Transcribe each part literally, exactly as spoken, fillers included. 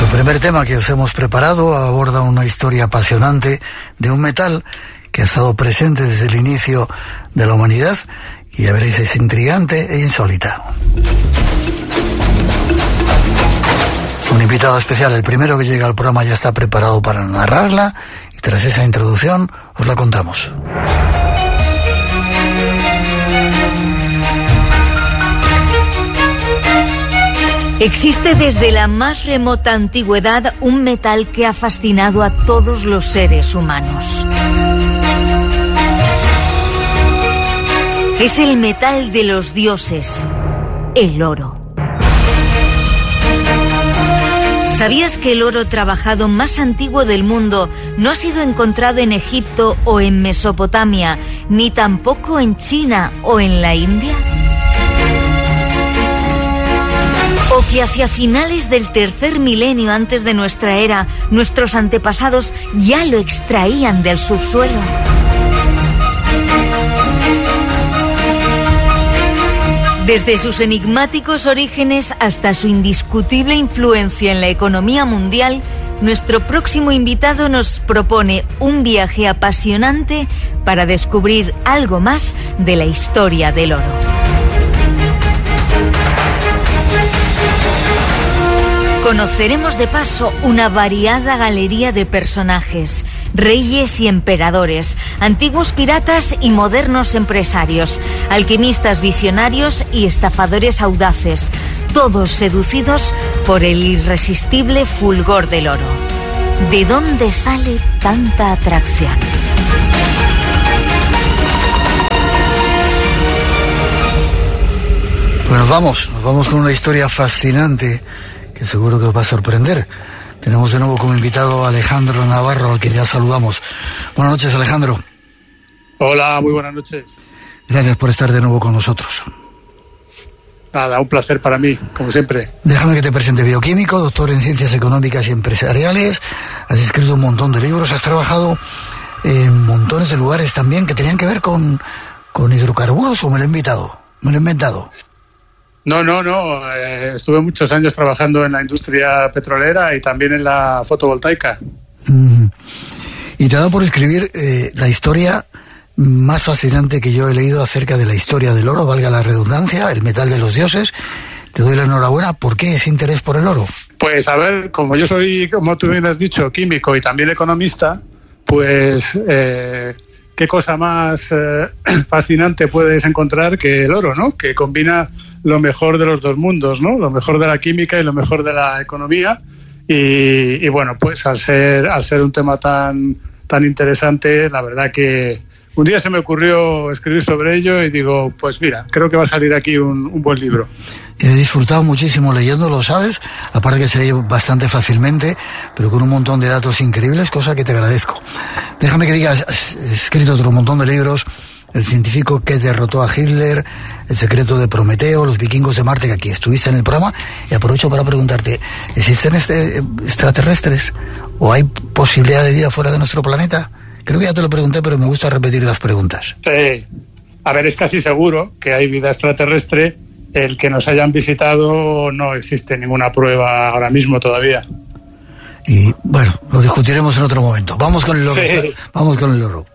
primer tema que os hemos preparado aborda una historia apasionante de un metal que ha estado presente desde el inicio de la humanidad y ya veréis, es intrigante e insólita. Un invitado especial, el primero que llega al programa, ya está preparado para narrarla y tras esa introducción os la contamos. Existe desde la más remota antigüedad un metal que ha fascinado a todos los seres humanos. Es el metal de los dioses, el oro. ¿Sabías que el oro trabajado más antiguo del mundo no ha sido encontrado en Egipto o en Mesopotamia, ni tampoco en China o en la India? ¿O que hacia finales del tercer milenio antes de nuestra era, nuestros antepasados ya lo extraían del subsuelo? Desde sus enigmáticos orígenes hasta su indiscutible influencia en la economía mundial, nuestro próximo invitado nos propone un viaje apasionante para descubrir algo más de la historia del oro. Conoceremos de paso una variada galería de personajes, reyes y emperadores, antiguos piratas y modernos empresarios, alquimistas visionarios y estafadores audaces, todos seducidos por el irresistible fulgor del oro. ¿De dónde sale tanta atracción? Pues nos vamos, nos vamos con una historia fascinante que seguro que os va a sorprender. Tenemos de nuevo como invitado a Alejandro Navarro, al que ya saludamos. Buenas noches, Alejandro. Hola, muy buenas noches. Gracias por estar de nuevo con nosotros. Nada, un placer para mí, como siempre. Déjame que te presente. Bioquímico, doctor en Ciencias Económicas y Empresariales. Has escrito un montón de libros, has trabajado en montones de lugares también que tenían que ver con, con hidrocarburos, ¿o me lo he invitado? ¿Me lo he inventado? No, no, no. Eh, estuve muchos años trabajando en la industria petrolera y también en la fotovoltaica. Mm. Y te ha dado por escribir eh, la historia más fascinante que yo he leído acerca de la historia del oro, valga la redundancia, el metal de los dioses. Te doy la enhorabuena. ¿Por qué ese interés por el oro? Pues a ver, como yo soy, como tú bien has dicho, químico y también economista, pues eh, qué cosa más eh, fascinante puedes encontrar que el oro, ¿no? Que combina lo mejor de los dos mundos, ¿no? Lo mejor de la química y lo mejor de la economía. Y, y bueno, pues al ser al ser un tema tan tan interesante, la verdad que un día se me ocurrió escribir sobre ello y digo, pues mira, creo que va a salir aquí un, un buen libro. He disfrutado muchísimo leyéndolo, ¿sabes? Aparte que se lee bastante fácilmente, pero con un montón de datos increíbles, cosa que te agradezco. Déjame que digas, has escrito otro montón de libros: El científico que derrotó a Hitler, El secreto de Prometeo, Los vikingos de Marte, que aquí estuviste en el programa, y aprovecho para preguntarte, ¿existen este, extraterrestres? ¿O hay posibilidad de vida fuera de nuestro planeta? Creo que ya te lo pregunté, pero me gusta repetir las preguntas. Sí. A ver, es casi seguro que hay vida extraterrestre. El que nos hayan visitado, no existe ninguna prueba ahora mismo todavía. Y bueno, lo discutiremos en otro momento. Vamos con el oro. Sí. Vamos con el oro.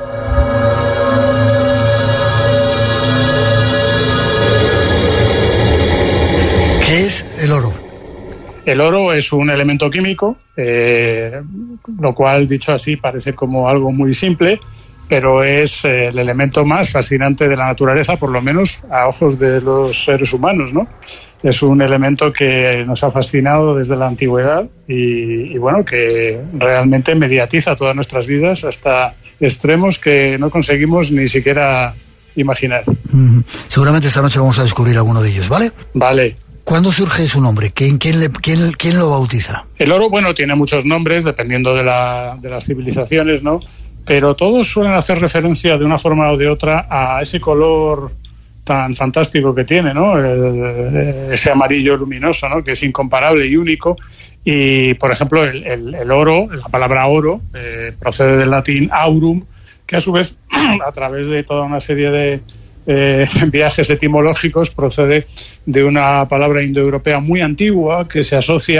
¿Qué es el oro? El oro es un elemento químico, eh, lo cual, dicho así, parece como algo muy simple, pero es eh, el elemento más fascinante de la naturaleza, por lo menos a ojos de los seres humanos, ¿no? Es un elemento que nos ha fascinado desde la antigüedad y, y bueno, que realmente mediatiza todas nuestras vidas hasta extremos que no conseguimos ni siquiera imaginar. Mm, seguramente esta noche vamos a descubrir alguno de ellos, ¿vale? Vale. ¿Cuándo surge su nombre? ¿Quién, quién, le, quién, quién lo bautiza? El oro, bueno, tiene muchos nombres dependiendo de, la, de las civilizaciones, ¿no? Pero todos suelen hacer referencia de una forma o de otra a ese color tan fantástico que tiene, ¿no? El, ese amarillo luminoso, ¿no? Que es incomparable y único. Y, por ejemplo, el, el, el oro, la palabra oro, eh, procede del latín aurum, que a su vez, a través de toda una serie de eh, viajes etimológicos, procede de una palabra indoeuropea muy antigua que se asocia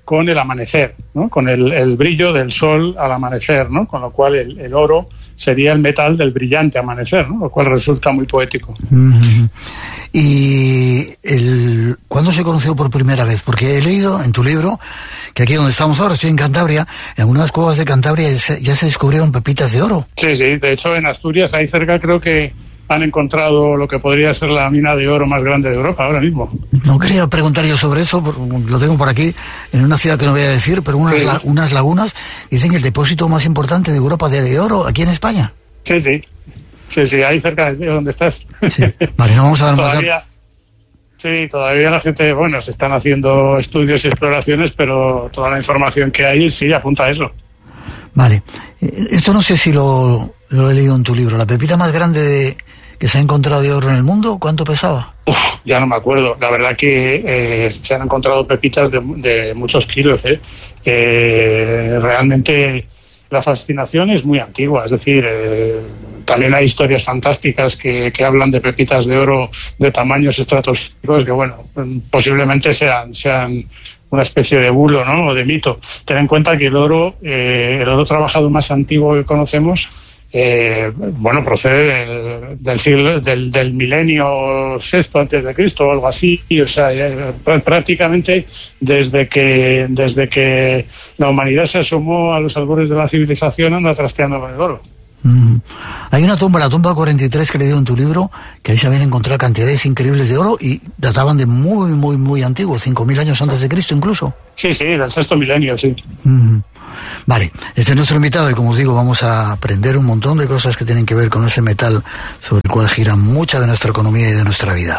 con el amanecer, ¿no? Con el, el brillo del sol al amanecer, ¿no? Con lo cual el, el oro sería el metal del brillante amanecer, ¿no? Lo cual resulta muy poético. Mm-hmm. ¿Y el, cuándo se conoció por primera vez? Porque he leído en tu libro que aquí donde estamos ahora, estoy en Cantabria, en algunas cuevas de Cantabria ya se, ya se descubrieron pepitas de oro. Sí, sí, de hecho en Asturias, ahí cerca, creo que han encontrado lo que podría ser la mina de oro más grande de Europa ahora mismo. No quería preguntar yo sobre eso, lo tengo por aquí, en una ciudad que no voy a decir, pero unas, sí. la, unas lagunas, dicen que el depósito más importante de Europa de oro, aquí en España. Sí, sí, sí, sí, ahí cerca de donde estás. Sí. Vale, no vamos a dar todavía, más. Sí, todavía la gente, bueno, se están haciendo estudios y exploraciones, pero toda la información que hay sí apunta a eso. Vale, esto no sé si lo, lo he leído en tu libro, la pepita más grande de... que se ha encontrado de oro en el mundo, ¿cuánto pesaba? Uf, ya no me acuerdo. La verdad que eh, se han encontrado pepitas de, de muchos kilos. ¿eh? Eh, realmente la fascinación es muy antigua. Es decir, eh, también hay historias fantásticas que, que hablan de pepitas de oro de tamaños estratosféricos que, bueno, posiblemente sean, sean una especie de bulo, ¿no? O de mito. Ten en cuenta que el oro, eh, el oro trabajado más antiguo que conocemos, Eh, bueno, procede del, del siglo del, del milenio sexto antes de Cristo o algo así, y, o sea, eh, prácticamente desde que desde que la humanidad se asomó a los albores de la civilización anda trasteando con el oro. Mm. Hay una tumba, la tumba cuarenta y tres que he leído en tu libro, que ahí se habían encontrado cantidades increíbles de oro y databan de muy, muy, muy antiguo, cinco mil años antes de Cristo incluso. Sí, sí, del sexto milenio, sí. Mm. Vale, este es nuestro invitado y como os digo vamos a aprender un montón de cosas que tienen que ver con ese metal sobre el cual gira mucha de nuestra economía y de nuestra vida.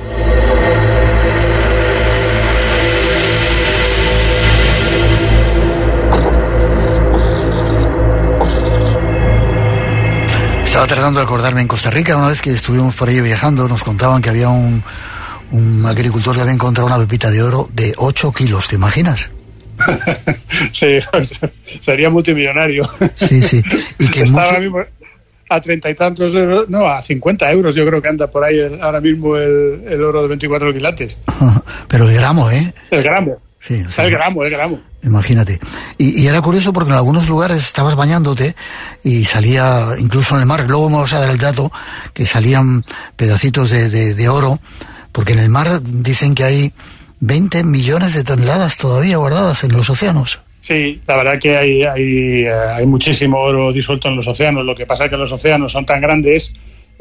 Estaba tratando de acordarme en Costa Rica, una vez que estuvimos por ahí viajando, nos contaban que había un, un agricultor que había encontrado una pepita de oro de ocho kilos, ¿te imaginas? Sí, sería multimillonario. Sí, sí. Y que Está mucho... ahora mismo a treinta y tantos euros, no, a cincuenta euros yo creo que anda por ahí el, ahora mismo el, el oro de veinticuatro quilates. Pero el gramo, ¿eh? El gramo. Sí, o sea, el gramo, el gramo. Imagínate. Y, y era curioso porque en algunos lugares estabas bañándote y salía, incluso en el mar, luego vamos a dar el dato, que salían pedacitos de, de, de oro, porque en el mar dicen que hay veinte millones de toneladas todavía guardadas en los océanos. Sí, la verdad que hay, hay, hay muchísimo oro disuelto en los océanos. Lo que pasa es que los océanos son tan grandes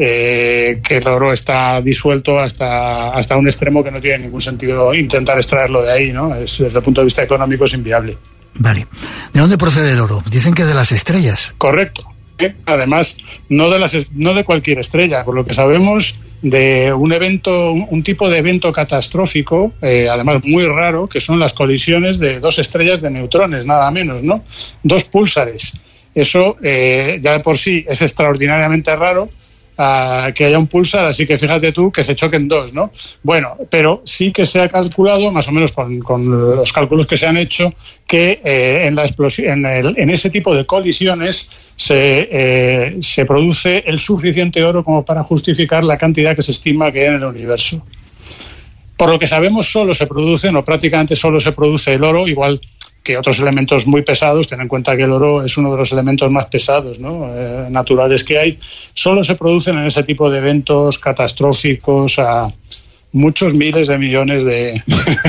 eh, que el oro está disuelto hasta, hasta un extremo que no tiene ningún sentido intentar extraerlo de ahí, ¿no? Es, desde el punto de vista económico es inviable. Vale. ¿De dónde procede el oro? Dicen que de las estrellas. Correcto. Además, no de las no de cualquier estrella, por lo que sabemos de un evento, un tipo de evento catastrófico, eh, además muy raro, que son las colisiones de dos estrellas de neutrones, nada menos, ¿no? Dos púlsares. Eso eh, ya de por sí es extraordinariamente raro, uh, que haya un púlsar, así que fíjate tú que se choquen dos, ¿no? Bueno, pero sí que se ha calculado, más o menos con, con los cálculos que se han hecho, que eh, en la explosión, en, el, en ese tipo de colisiones se, eh, se produce el suficiente oro como para justificar la cantidad que se estima que hay en el universo. Por lo que sabemos, solo se produce, no prácticamente solo se produce el oro, igual que otros elementos muy pesados. Ten en cuenta que el oro es uno de los elementos más pesados, ¿no? eh, naturales que hay. Solo se producen en ese tipo de eventos catastróficos a muchos miles de millones de,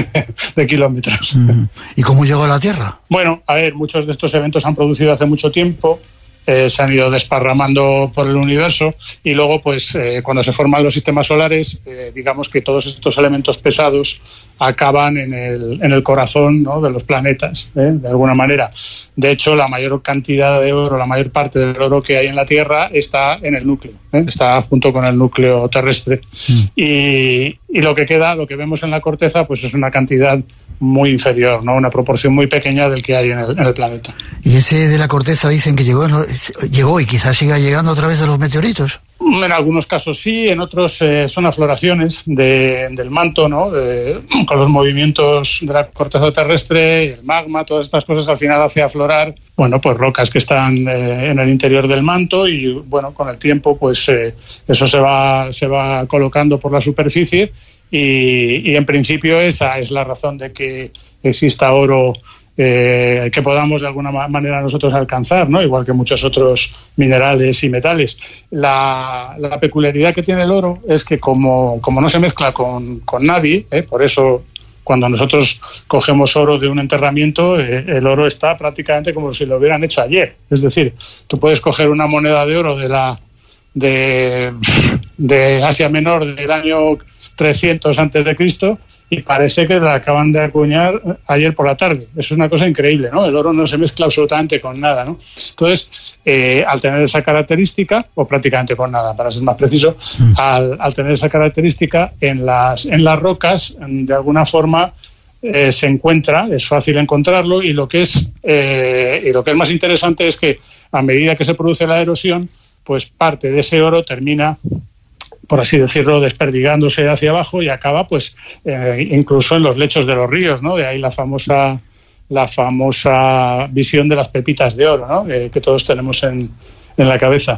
de kilómetros. ¿Y cómo llegó a la Tierra? Bueno, a ver, muchos de estos eventos han producido hace mucho tiempo. Eh, se han ido desparramando por el universo y luego, pues, eh, cuando se forman los sistemas solares, eh, digamos que todos estos elementos pesados acaban en el, en el corazón, ¿no?, de los planetas, ¿eh? De alguna manera. De hecho, la mayor cantidad de oro, la mayor parte del oro que hay en la Tierra está en el núcleo, ¿eh? Está junto con el núcleo terrestre. Mm. Y, y lo que queda, lo que vemos en la corteza, pues es una cantidad muy inferior, ¿no? Una proporción muy pequeña del que hay en el, en el planeta. ¿Y ese de la corteza dicen que llegó, llegó y quizás siga llegando a través de los meteoritos? En algunos casos sí, en otros eh, son afloraciones de, del manto, ¿no? De, con los movimientos de la corteza terrestre, el magma, todas estas cosas al final hace aflorar, bueno, pues rocas que están eh, en el interior del manto y, bueno, con el tiempo, pues eh, eso se va, se va colocando por la superficie. Y, y en principio esa es la razón de que exista oro eh, que podamos de alguna manera nosotros alcanzar, ¿no? Igual que muchos otros minerales y metales. La, la peculiaridad que tiene el oro es que como, como no se mezcla con, con nadie, ¿eh? Por eso cuando nosotros cogemos oro de un enterramiento, eh, el oro está prácticamente como si lo hubieran hecho ayer. Es decir, tú puedes coger una moneda de oro de la de, de Asia Menor del año trescientos antes de Cristo y parece que la acaban de acuñar ayer por la tarde. Eso es una cosa increíble, ¿no? El oro no se mezcla absolutamente con nada, ¿no? Entonces, eh, al tener esa característica, o prácticamente con nada, para ser más preciso, mm. al, al tener esa característica, en las, en las rocas, de alguna forma, eh, se encuentra, es fácil encontrarlo, y lo que es eh, y lo que es más interesante es que a medida que se produce la erosión, pues parte de ese oro termina, por así decirlo, desperdigándose hacia abajo y acaba, pues, eh, incluso en los lechos de los ríos, ¿no? De ahí la famosa la famosa visión de las pepitas de oro, ¿no? Eh, que todos tenemos en, en la cabeza.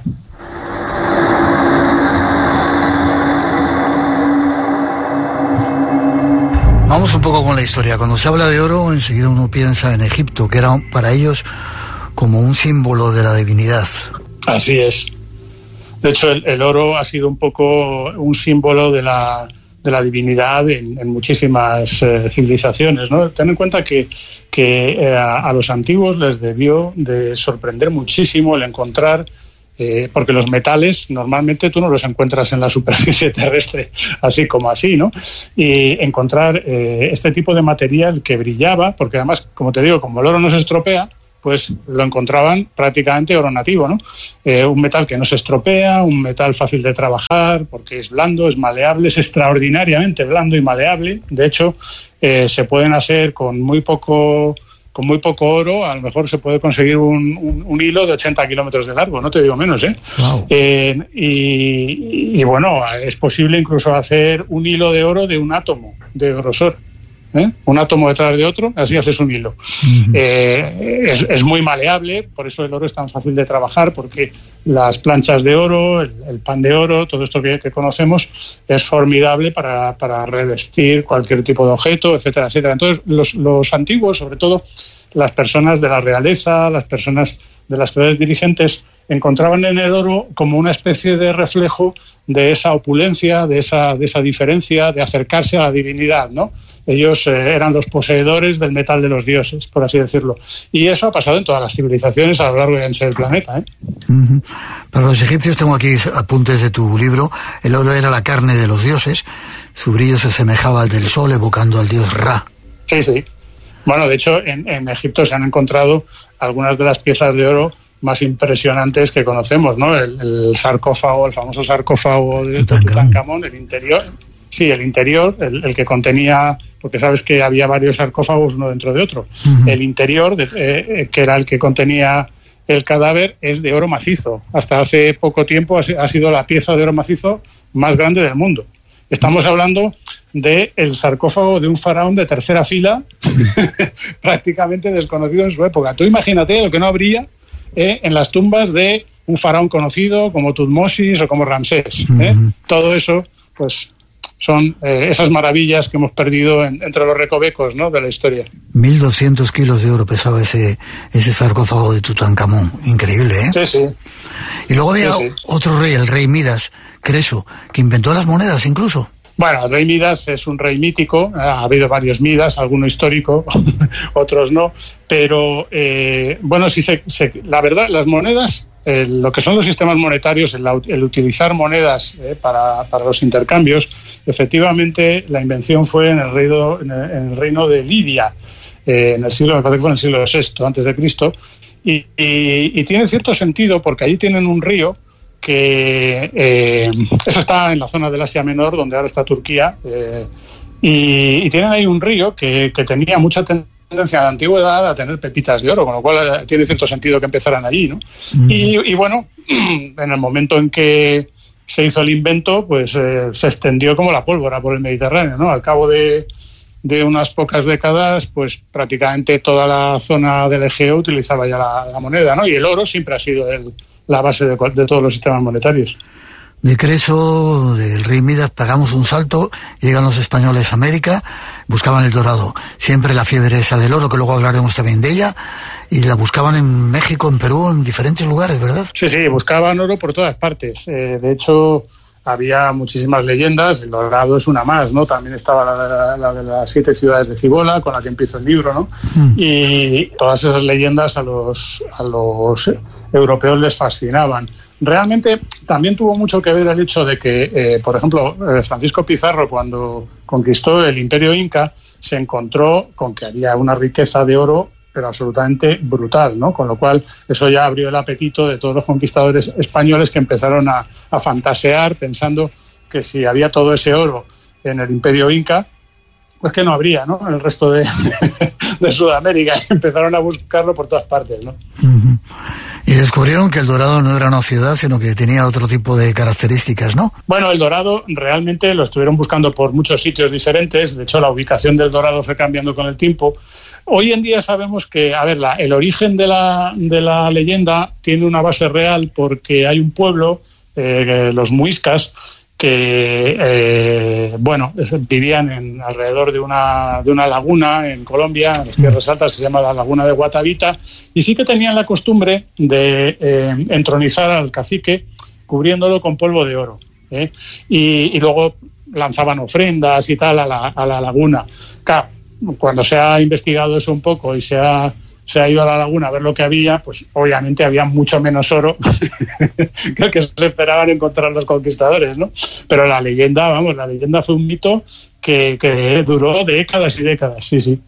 Vamos un poco con la historia. Cuando se habla de oro, enseguida uno piensa en Egipto, que era para ellos como un símbolo de la divinidad. Así es. De hecho, el, el oro ha sido un poco un símbolo de la, de la divinidad en, en muchísimas eh, civilizaciones, ¿no? Ten en cuenta que, que eh, a, a los antiguos les debió de sorprender muchísimo el encontrar, eh, porque los metales normalmente tú no los encuentras en la superficie terrestre así como así, ¿no? Y encontrar eh, este tipo de material que brillaba, porque además, como te digo, como el oro no se estropea, pues lo encontraban prácticamente oro nativo, ¿no? Eh, un metal que no se estropea, un metal fácil de trabajar, porque es blando, es maleable, es extraordinariamente blando y maleable. De hecho, eh, se pueden hacer con muy poco con muy poco oro, a lo mejor se puede conseguir un, un, un hilo de ochenta kilómetros de largo, no te digo menos, ¿eh? Wow. eh y, y bueno, es posible incluso hacer un hilo de oro de un átomo de grosor. ¿Eh? Un átomo detrás de otro, así haces un hilo. Uh-huh. eh, es, es muy maleable, por eso el oro es tan fácil de trabajar, porque las planchas de oro, el, el pan de oro, todo esto que, que conocemos, es formidable para, para revestir cualquier tipo de objeto, etcétera, etcétera. Entonces, los, los antiguos, sobre todo las personas de la realeza, las personas de las clases dirigentes, encontraban en el oro como una especie de reflejo de esa opulencia, de esa, de esa diferencia, de acercarse a la divinidad, ¿no? Ellos eh, eran los poseedores del metal de los dioses, por así decirlo. Y eso ha pasado en todas las civilizaciones a lo largo y ancho del planeta, ¿eh? Uh-huh. Para los egipcios, tengo aquí apuntes de tu libro, el oro era la carne de los dioses, su brillo se asemejaba al del sol, evocando al dios Ra. Sí, sí. Bueno, de hecho, en, en Egipto se han encontrado algunas de las piezas de oro más impresionantes que conocemos, ¿no? El, el sarcófago, el famoso sarcófago de Tutankamón, el interior... Sí, el interior, el, el que contenía, porque sabes que había varios sarcófagos uno dentro de otro. Uh-huh. El interior, de, eh, que era el que contenía el cadáver, es de oro macizo. Hasta hace poco tiempo ha, ha sido la pieza de oro macizo más grande del mundo. Estamos hablando del sarcófago de un faraón de tercera fila, prácticamente desconocido en su época. Tú imagínate lo que no habría eh, en las tumbas de un faraón conocido como Tutmosis o como Ramsés. ¿eh? Uh-huh. Todo eso, pues... son eh, esas maravillas que hemos perdido en, entre los recovecos, ¿no?, de la historia. mil doscientos kilos de oro pesaba ese ese sarcófago de Tutankamón. Increíble, ¿eh? Sí, sí. Y luego había sí, sí. otro rey, el rey Midas, Creso, que inventó las monedas incluso. Bueno, el rey Midas es un rey mítico. Ha habido varios Midas, alguno histórico, otros no. Pero, eh, bueno, sí se, se, la verdad, las monedas... Eh, lo que son los sistemas monetarios, el, el utilizar monedas eh, para, para los intercambios, efectivamente la invención fue en el reino, en el, en el reino de Lidia, eh, en el siglo, me parece que fue en el siglo sexto antes de Cristo, y, y, y tiene cierto sentido porque allí tienen un río que eh, eso está en la zona del Asia Menor, donde ahora está Turquía, eh, y, y tienen ahí un río que, que tenía mucha tendencia tendencia a la antigüedad a tener pepitas de oro, con lo cual tiene cierto sentido que empezaran allí, ¿no? Mm. Y, y bueno, en el momento en que se hizo el invento, pues eh, se extendió como la pólvora por el Mediterráneo, ¿no? Al cabo de, de unas pocas décadas, pues prácticamente toda la zona del Egeo utilizaba ya la, la moneda, ¿no? Y el oro siempre ha sido el, la base de, de todos los sistemas monetarios. De Creso, del rey Midas, pagamos un salto, llegan los españoles a América, buscaban el dorado. Siempre la fiebre esa del oro, que luego hablaremos también de ella, y la buscaban en México, en Perú, en diferentes lugares, ¿verdad? Sí, sí, buscaban oro por todas partes. Eh, de hecho, había muchísimas leyendas, el dorado es una más, ¿no? También estaba la de, la, la de las siete ciudades de Cibola, con la que empiezo el libro, ¿no? Mm. Y todas esas leyendas a los, a los europeos les fascinaban. Realmente también tuvo mucho que ver el hecho de que, eh, por ejemplo, eh, Francisco Pizarro, cuando conquistó el Imperio Inca, se encontró con que había una riqueza de oro, pero absolutamente brutal, ¿no? Con lo cual eso ya abrió el apetito de todos los conquistadores españoles, que empezaron a, a fantasear pensando que si había todo ese oro en el Imperio Inca, pues que no habría, ¿no? En el resto de, de Sudamérica. Empezaron a buscarlo por todas partes, ¿no? Uh-huh. Y descubrieron que el Dorado no era una ciudad, sino que tenía otro tipo de características, ¿no? Bueno, el Dorado realmente lo estuvieron buscando por muchos sitios diferentes. De hecho, la ubicación del Dorado fue cambiando con el tiempo. Hoy en día sabemos que, a ver, la, el origen de la, de la leyenda tiene una base real, porque hay un pueblo, eh, los muiscas, que eh, bueno, vivían en, alrededor de una, de una laguna en Colombia, en las tierras altas, que se llama la laguna de Guatavita, y sí que tenían la costumbre de eh, entronizar al cacique cubriéndolo con polvo de oro, ¿eh? y, y luego lanzaban ofrendas y tal a la, a la laguna. Claro, cuando se ha investigado eso un poco y se ha se ha ido a la laguna a ver lo que había, pues obviamente había mucho menos oro que el que se esperaban encontrar los conquistadores, ¿no? Pero la leyenda, vamos, la leyenda fue un mito que, que duró décadas y décadas, sí, sí.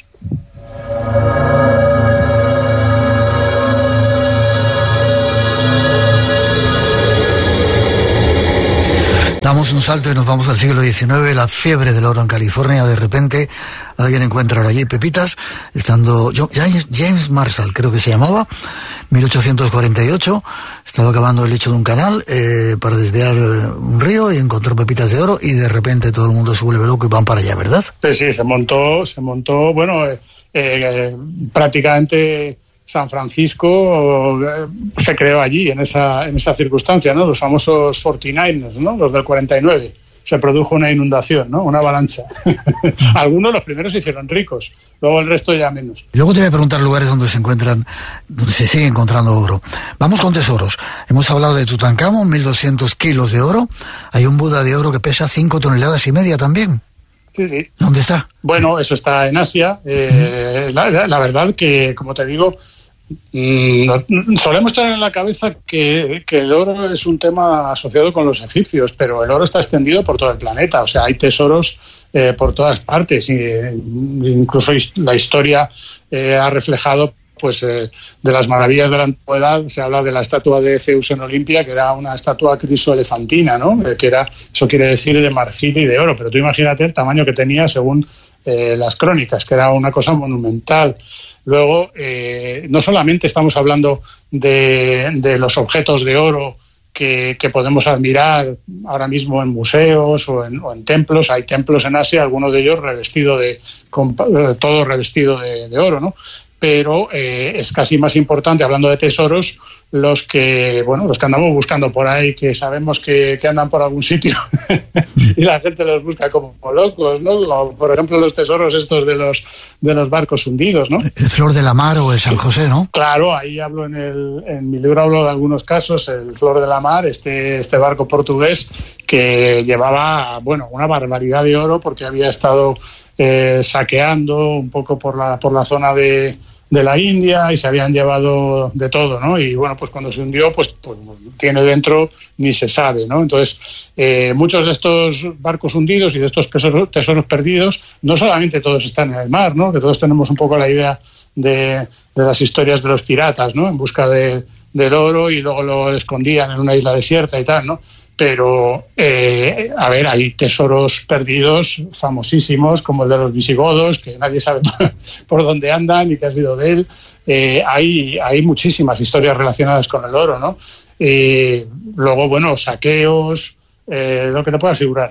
Damos un salto y nos vamos al siglo diecinueve, la fiebre del oro en California. De repente alguien encuentra allí pepitas, estando James, James Marshall, creo que se llamaba, mil ochocientos cuarenta y ocho, estaba cavando el lecho de un canal eh, para desviar un río y encontró pepitas de oro, y de repente todo el mundo se vuelve loco y van para allá, ¿verdad? Sí, sí, se montó, se montó, bueno, eh, eh, prácticamente San Francisco eh, se creó allí, en esa en esa circunstancia, ¿no? Los famosos cuarenta y nueve ers, ¿no? Los del cuarenta y nueve. Se produjo una inundación, ¿no? Una avalancha. Algunos, los primeros, se hicieron ricos, luego el resto ya menos. Luego te voy a preguntar lugares donde se encuentran, donde se sigue encontrando oro. Vamos con tesoros. Hemos hablado de Tutankamón, mil doscientos kilos de oro. Hay un Buda de oro que pesa cinco toneladas y media también. Sí, sí. ¿Dónde está? Bueno, eso está en Asia. Eh, la, la, la verdad que, como te digo, Mm, solemos tener en la cabeza que, que el oro es un tema asociado con los egipcios, pero el oro está extendido por todo el planeta. O sea, hay tesoros eh, por todas partes, y, eh, incluso la historia eh, ha reflejado, pues, eh, de las maravillas de la antigüedad. Se habla de la estatua de Zeus en Olimpia, que era una estatua crisoelefantina, ¿no? Eh, que era, eso quiere decir de marfil y de oro, pero tú imagínate el tamaño que tenía según eh, las crónicas, que era una cosa monumental. Luego, eh, no solamente estamos hablando de, de los objetos de oro que, que podemos admirar ahora mismo en museos o en, o en templos. Hay templos en Asia, algunos de ellos revestidos de, con, todo revestido de, de oro, ¿no? Pero eh, es casi más importante, hablando de tesoros, los que, bueno, los que andamos buscando por ahí, que sabemos que, que andan por algún sitio y la gente los busca como locos, ¿no? Como, por ejemplo, los tesoros estos de los de los barcos hundidos, ¿no? El Flor de la Mar o el San José, ¿no? Claro, ahí hablo en el en mi libro hablo de algunos casos. El Flor de la Mar, este este barco portugués que llevaba, bueno, una barbaridad de oro, porque había estado eh, saqueando un poco por la por la zona de de la India, y se habían llevado de todo, ¿no? Y bueno, pues cuando se hundió, pues, pues tiene dentro ni se sabe, ¿no? Entonces, eh, muchos de estos barcos hundidos y de estos tesoros, tesoros perdidos, no solamente todos están en el mar, ¿no? Que todos tenemos un poco la idea de, de las historias de los piratas, ¿no? En busca de, del oro, y luego lo escondían en una isla desierta y tal, ¿no? Pero, eh, a ver, hay tesoros perdidos famosísimos, como el de los visigodos, que nadie sabe por dónde andan y qué ha sido de él. Eh, hay, hay muchísimas historias relacionadas con el oro, ¿no? Eh, luego, bueno, saqueos, eh, lo que te puedo asegurar.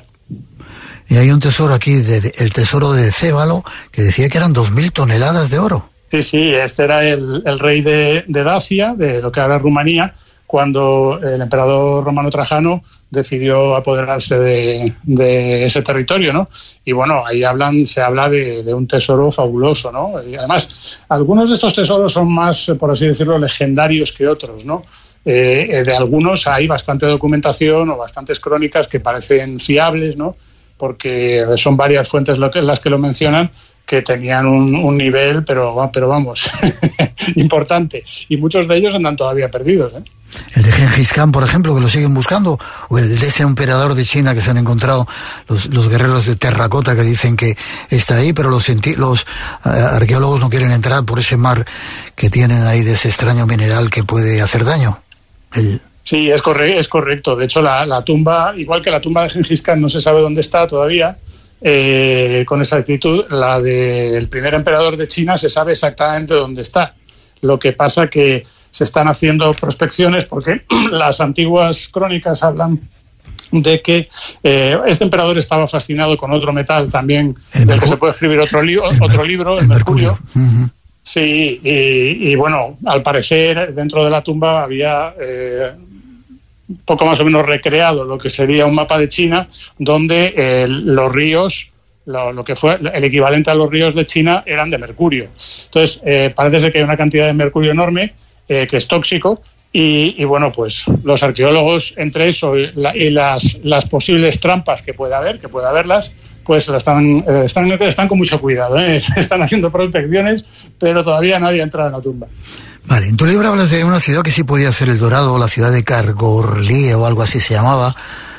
Y hay un tesoro aquí, de, de, el tesoro de Cébalo, que decía que eran dos mil toneladas de oro. Sí, sí, este era el, el rey de, de Dacia, de lo que ahora es Rumanía, cuando el emperador romano Trajano decidió apoderarse de, de ese territorio, ¿no? Y bueno, ahí hablan, se habla de, de un tesoro fabuloso, ¿no? Y además, algunos de estos tesoros son más, por así decirlo, legendarios que otros, ¿no? Eh, de algunos hay bastante documentación o bastantes crónicas que parecen fiables, ¿no? Porque son varias fuentes lo que, las que lo mencionan, que tenían un, un nivel, pero, pero vamos, importante. Y muchos de ellos andan todavía perdidos, ¿eh? El de Gengis Khan, por ejemplo, que lo siguen buscando, o el de ese emperador de China que se han encontrado los, los guerreros de terracota que dicen que está ahí, pero los, los uh, arqueólogos no quieren entrar por ese mar que tienen ahí de ese extraño mineral que puede hacer daño. El... Sí, es, corre es correcto. De hecho, la, la tumba, igual que la tumba de Gengis Khan no se sabe dónde está todavía, eh, con exactitud, la del primer emperador de China se sabe exactamente dónde está. Lo que pasa que se están haciendo prospecciones porque las antiguas crónicas hablan de que eh, este emperador estaba fascinado con otro metal también, del que se puede escribir otro, li otro el libro, el, el mercurio. mercurio. Uh-huh. Sí, y, y bueno, al parecer dentro de la tumba había eh, poco más o menos recreado lo que sería un mapa de China, donde eh, los ríos, lo, lo que fue el equivalente a los ríos de China, eran de mercurio. Entonces, eh, parece ser que hay una cantidad de mercurio enorme, eh, que es tóxico, y, y bueno, pues los arqueólogos, entre eso y, la, y las, las posibles trampas que pueda haber, que pueda haberlas, pues la están, eh, están, están con mucho cuidado, ¿eh? Están haciendo prospecciones, pero todavía nadie ha entrado en la tumba. Vale, en tu libro hablas de una ciudad que sí podía ser El Dorado, la ciudad de Kargorlie o algo así se llamaba.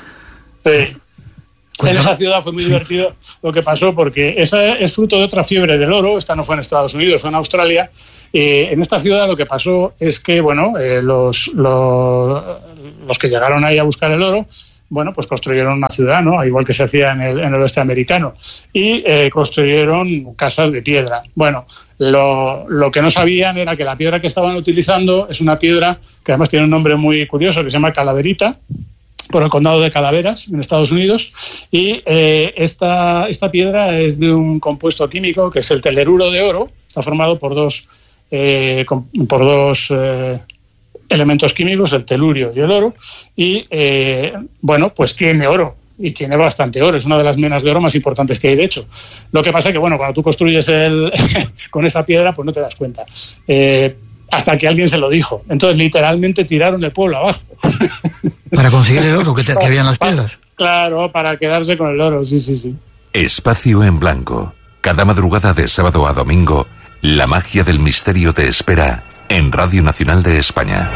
Sí. En esa ciudad fue muy sí. divertido lo que pasó, porque esa es fruto de otra fiebre del oro. Esta no fue en Estados Unidos, fue en Australia. Eh, en esta ciudad lo que pasó es que, bueno, eh, los, los, los que llegaron ahí a buscar el oro, bueno, pues construyeron una ciudad, ¿no? Igual que se hacía en el, en el oeste americano. Y eh, construyeron casas de piedra. Bueno, lo, lo que no sabían era que la piedra que estaban utilizando es una piedra que además tiene un nombre muy curioso, que se llama Calaverita, por el condado de Calaveras, en Estados Unidos. Y eh, esta, esta piedra es de un compuesto químico que es el teleruro de oro. Está formado por dos, eh, por dos eh, elementos químicos, el telurio y el oro. Y, eh, bueno, pues tiene oro. Y tiene bastante oro. Es una de las minas de oro más importantes que hay, de hecho. Lo que pasa es que, bueno, cuando tú construyes el con esa piedra, pues no te das cuenta. Eh, hasta que alguien se lo dijo. Entonces, literalmente tiraron el pueblo abajo. Para conseguir el oro que, te, que había en las piedras. Claro, para quedarse con el oro, sí, sí, sí. Espacio en Blanco. Cada madrugada de sábado a domingo, la magia del misterio te espera en Radio Nacional de España.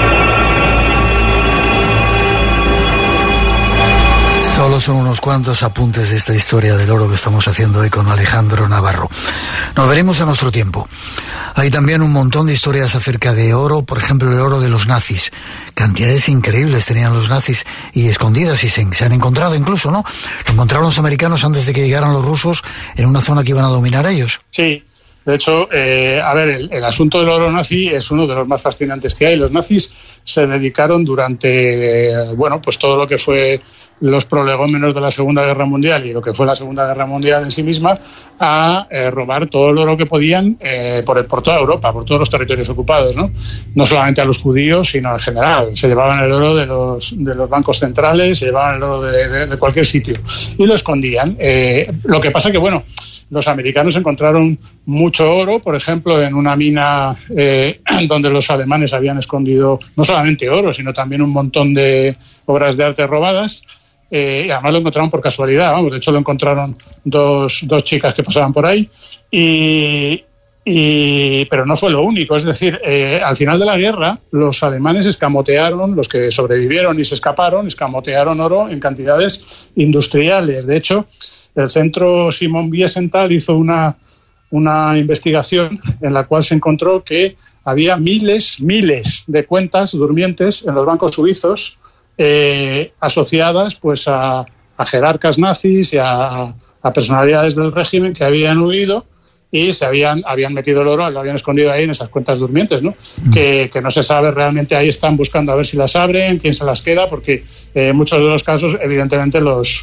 Solo son unos cuantos apuntes de esta historia del oro que estamos haciendo hoy con Alejandro Navarro. Nos veremos a nuestro tiempo. Hay también un montón de historias acerca de oro, por ejemplo, el oro de los nazis. Cantidades increíbles tenían los nazis y escondidas, y se, se han encontrado incluso, ¿no? Lo encontraron los americanos antes de que llegaran los rusos en una zona que iban a dominar ellos. Sí. De hecho, eh, a ver, el, el asunto del oro nazi es uno de los más fascinantes que hay. Los nazis se dedicaron durante, eh, bueno, pues todo lo que fue los prolegómenos de la Segunda Guerra Mundial y lo que fue la Segunda Guerra Mundial en sí misma, a eh, robar todo el oro que podían eh, por, por toda Europa, por todos los territorios ocupados, ¿no? No solamente a los judíos, sino en general. Se llevaban el oro de los, de los bancos centrales, se llevaban el oro de, de, de cualquier sitio y lo escondían. Eh, lo que pasa que, bueno, los americanos encontraron mucho oro, por ejemplo, en una mina eh, donde los alemanes habían escondido no solamente oro, sino también un montón de obras de arte robadas. Eh, y además lo encontraron por casualidad, vamos, de hecho lo encontraron dos, dos chicas que pasaban por ahí, y, y, pero no fue lo único. Es decir, eh, al final de la guerra los alemanes escamotearon, los que sobrevivieron y se escaparon, escamotearon oro en cantidades industriales. De hecho, el centro Simon Wiesenthal hizo una, una investigación en la cual se encontró que había miles, miles de cuentas durmientes en los bancos suizos eh, asociadas pues a, a jerarcas nazis y a, a personalidades del régimen que habían huido y se habían, habían metido el oro, lo habían escondido ahí en esas cuentas durmientes, ¿no? Mm. Que, que no se sabe realmente, ahí están buscando a ver si las abren, quién se las queda, porque en eh, muchos de los casos, evidentemente, los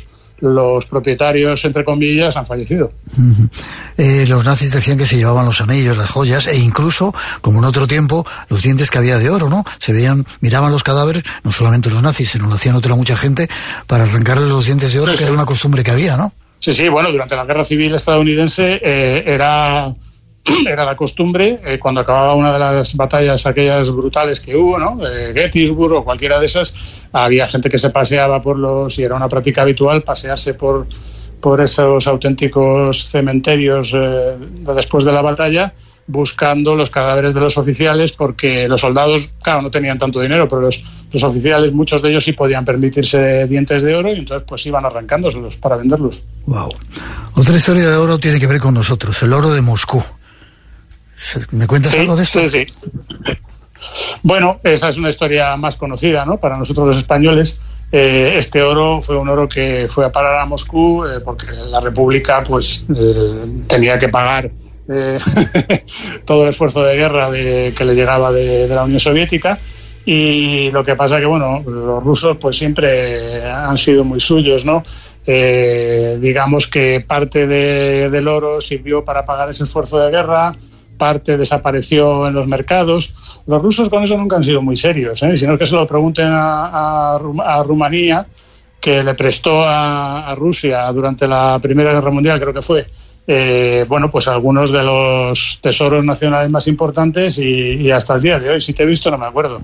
los propietarios, entre comillas, han fallecido. Uh-huh. Eh, los nazis decían que se llevaban los anillos, las joyas, e incluso, como en otro tiempo, los dientes que había de oro, ¿no? Se veían, miraban los cadáveres, no solamente los nazis, sino lo hacían otra mucha gente, para arrancarle los dientes de oro, sí, que sí. Era una costumbre que había, ¿no? Sí, sí, bueno, durante la Guerra Civil estadounidense eh, era... era la costumbre, eh, cuando acababa una de las batallas aquellas brutales que hubo, ¿no? Eh, Gettysburg o cualquiera de esas, había gente que se paseaba por los, y era una práctica habitual pasearse por, por esos auténticos cementerios eh, después de la batalla, buscando los cadáveres de los oficiales, porque los soldados, claro, no tenían tanto dinero, pero los, los oficiales, muchos de ellos sí podían permitirse dientes de oro, y entonces pues iban arrancándoselos para venderlos. Wow. Otra historia de oro tiene que ver con nosotros, el oro de Moscú. ¿Me cuentas sí, algo de esto? Sí, sí. Bueno, esa es una historia más conocida, ¿no? Para nosotros los españoles. Eh, este oro fue un oro que fue a parar a Moscú eh, porque la República pues eh, tenía que pagar eh, todo el esfuerzo de guerra de, que le llegaba de, de la Unión Soviética. Y lo que pasa que, bueno, los rusos pues siempre han sido muy suyos, ¿no? Eh, digamos que parte de, del oro sirvió para pagar ese esfuerzo de guerra, parte desapareció en los mercados. Los rusos con eso nunca han sido muy serios, ¿eh? Sino que se lo pregunten a, a, a Rumanía, que le prestó a, a Rusia durante la Primera Guerra Mundial, creo que fue, eh, bueno, pues algunos de los tesoros nacionales más importantes, y, y hasta el día de hoy, si te he visto, no me acuerdo.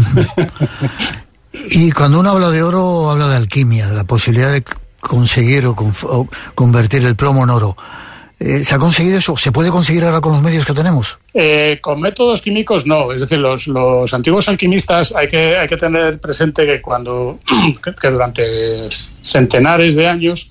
Y cuando uno habla de oro, habla de alquimia, de la posibilidad de conseguir o, conf- o convertir el plomo en oro. Eh, ¿Se ha conseguido eso? ¿Se puede conseguir ahora con los medios que tenemos? Eh, con métodos químicos no. Es decir, los, los antiguos alquimistas, hay que, hay que tener presente que cuando que, que durante centenares de años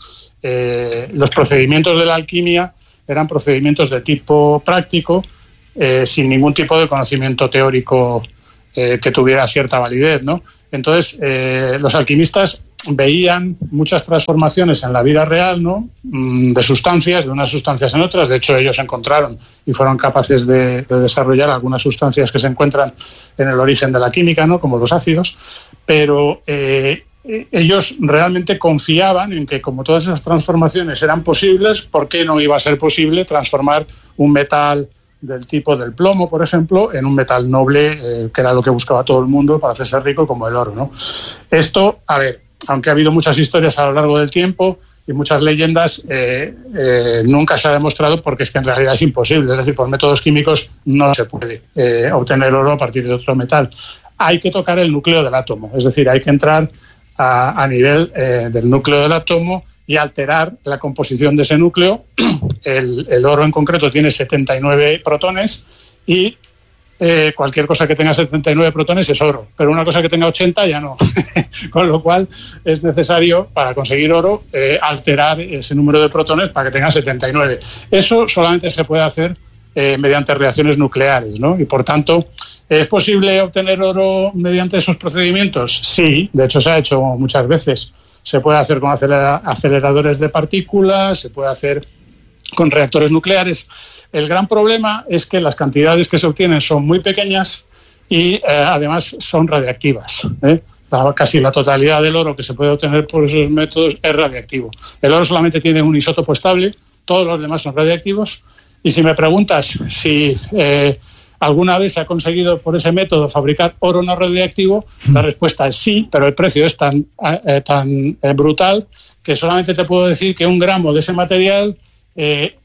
eh, los procedimientos de la alquimia eran procedimientos de tipo práctico, eh, sin ningún tipo de conocimiento teórico eh, que tuviera cierta validez, ¿no? Entonces, eh, los alquimistas veían muchas transformaciones en la vida real, ¿no? De sustancias, de unas sustancias en otras. De hecho, ellos encontraron y fueron capaces de, de desarrollar algunas sustancias que se encuentran en el origen de la química, ¿no? Como los ácidos. Pero eh, ellos realmente confiaban en que, como todas esas transformaciones eran posibles, ¿por qué no iba a ser posible transformar un metal del tipo del plomo, por ejemplo, en un metal noble, eh, que era lo que buscaba todo el mundo para hacerse rico, como el oro, ¿no? Esto, a ver, aunque ha habido muchas historias a lo largo del tiempo y muchas leyendas, eh, eh, nunca se ha demostrado, porque es que en realidad es imposible. Es decir, por métodos químicos no se puede eh, obtener oro a partir de otro metal. Hay que tocar el núcleo del átomo, es decir, hay que entrar a, a nivel eh, del núcleo del átomo y alterar la composición de ese núcleo. El, el oro en concreto tiene setenta y nueve protones y Eh, cualquier cosa que tenga setenta y nueve protones es oro, pero una cosa que tenga ochenta ya no. Con lo cual es necesario, para conseguir oro, eh, alterar ese número de protones para que tenga setenta y nueve. Eso solamente se puede hacer eh, mediante reacciones nucleares, ¿no? Y por tanto, ¿es posible obtener oro mediante esos procedimientos? Sí, de hecho se ha hecho muchas veces. Se puede hacer con acelera- aceleradores de partículas, se puede hacer con reactores nucleares. El gran problema es que las cantidades que se obtienen son muy pequeñas y eh, además son radiactivas, ¿eh? La, casi la totalidad del oro que se puede obtener por esos métodos es radiactivo. El oro solamente tiene un isótopo estable, todos los demás son radiactivos. Y si me preguntas si eh, alguna vez se ha conseguido por ese método fabricar oro no radiactivo, la respuesta es sí, pero el precio es tan, eh, tan eh, brutal que solamente te puedo decir que un gramo de ese material eh,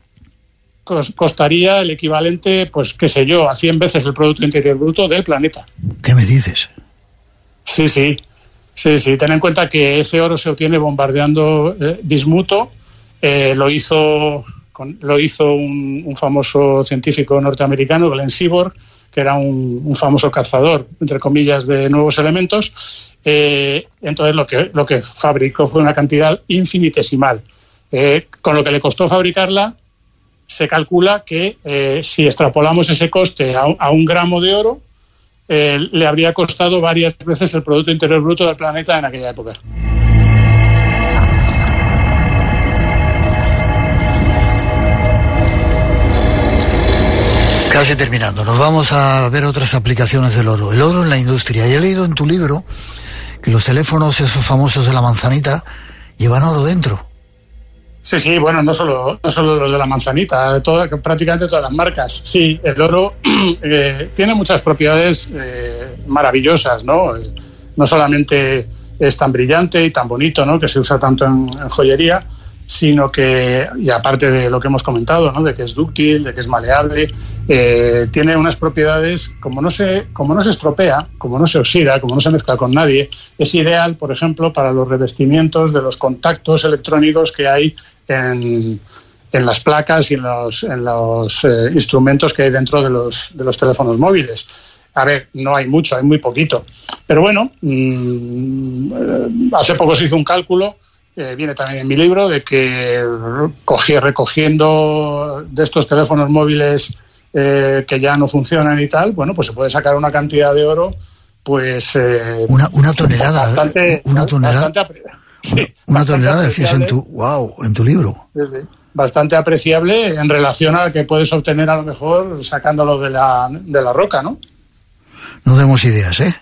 costaría el equivalente, pues qué sé yo, a cien veces el Producto Interior Bruto del planeta. ¿Qué me dices? Sí, sí, sí, sí. Ten en cuenta que ese oro se obtiene bombardeando eh, bismuto. Eh, lo hizo, con, lo hizo un, un famoso científico norteamericano, Glenn Seaborg, que era un, un famoso cazador, entre comillas, de nuevos elementos. Eh, entonces lo que, lo que fabricó fue una cantidad infinitesimal. Eh, con lo que le costó fabricarla, se calcula que eh, si extrapolamos ese coste a, a un gramo de oro, eh, le habría costado varias veces el Producto Interior Bruto del planeta en aquella época. Casi terminando, nos vamos a ver otras aplicaciones del oro. El oro en la industria. Y he leído en tu libro que los teléfonos, esos famosos de la manzanita, llevan oro dentro. Sí, sí, bueno, no solo, no solo los de la manzanita, toda, prácticamente todas las marcas. Sí, el oro eh, tiene muchas propiedades eh, maravillosas, ¿no? No solamente es tan brillante y tan bonito, ¿no?, que se usa tanto en, en joyería, sino que, y aparte de lo que hemos comentado, ¿no?, de que es dúctil, de que es maleable, eh, tiene unas propiedades, como no se, como no se estropea, como no se oxida, como no se mezcla con nadie, es ideal, por ejemplo, para los revestimientos de los contactos electrónicos que hay en, en las placas y en los, en los eh, instrumentos que hay dentro de los, de los teléfonos móviles. A ver, no hay mucho, hay muy poquito. Pero bueno, mmm, hace poco se hizo un cálculo, eh, viene también en mi libro, de que cogí, recogiendo de estos teléfonos móviles eh, que ya no funcionan y tal, bueno, pues se puede sacar una cantidad de oro, pues... Eh, una, una tonelada, bastante, una tonelada, bastante, sí, una, una tonelada decías en tu, wow, en tu libro. Sí, sí. Bastante apreciable en relación a que puedes obtener a lo mejor sacándolo de la, de la roca, ¿no? No demos ideas, ¿eh?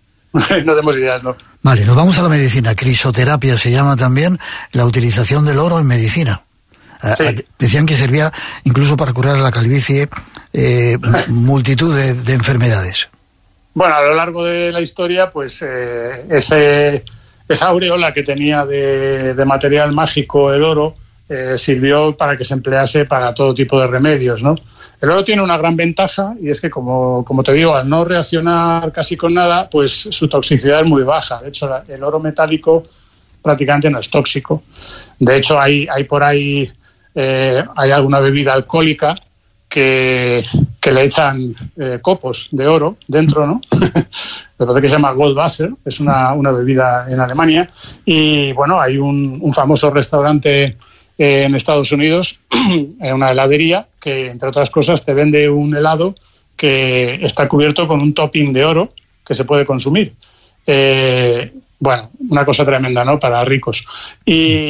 No demos ideas, no. Vale, nos vamos a la medicina. Crisoterapia se llama también la utilización del oro en medicina. Sí. Eh, decían que servía incluso para curar la calvicie, eh, multitud de, de enfermedades. Bueno, a lo largo de la historia, pues eh, ese, esa aureola que tenía de, de material mágico el oro eh, sirvió para que se emplease para todo tipo de remedios, ¿no? El oro tiene una gran ventaja y es que, como, como te digo, al no reaccionar casi con nada, pues su toxicidad es muy baja. De hecho, el oro metálico prácticamente no es tóxico. De hecho, hay, hay por ahí eh, hay alguna bebida alcohólica que, que le echan eh, copos de oro dentro, ¿no? Me parece que se llama Goldwasser, es una, una bebida en Alemania. Y bueno, hay un, un famoso restaurante en Estados Unidos, en una heladería, que entre otras cosas te vende un helado que está cubierto con un topping de oro que se puede consumir. Eh, bueno, una cosa tremenda, ¿no?, para ricos. Y